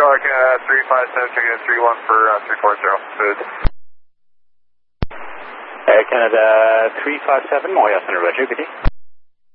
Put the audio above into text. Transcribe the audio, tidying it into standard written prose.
Charlie, 357, checking in 31 for 340. Canada 357, Montreal Center, Roger, good day.